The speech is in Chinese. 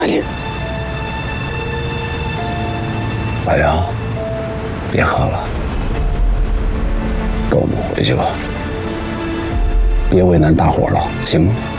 老杨，别喝了，跟我们回去吧，别为难大伙了，行吗？